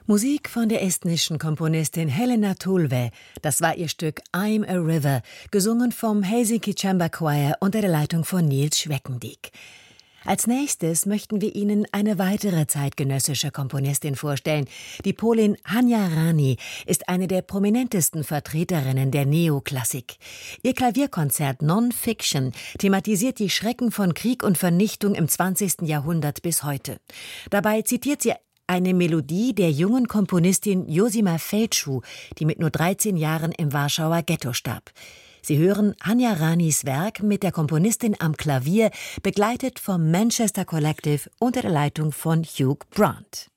Musik von der estnischen Komponistin Helena Tulve. Das war ihr Stück I'm a River, gesungen vom Helsinki Chamber Choir unter der Leitung von Nils Schweckendiek. Als nächstes möchten wir Ihnen eine weitere zeitgenössische Komponistin vorstellen. Die Polin Hania Rani ist eine der prominentesten Vertreterinnen der Neoklassik. Ihr Klavierkonzert Non-Fiction thematisiert die Schrecken von Krieg und Vernichtung im 20. Jahrhundert bis heute. Dabei zitiert sie eine Melodie der jungen Komponistin Josima Feldschuh, die mit nur 13 Jahren im Warschauer Ghetto starb. Sie hören Hania Ranis Werk mit der Komponistin am Klavier, begleitet vom Manchester Collective unter der Leitung von Hugh Grant.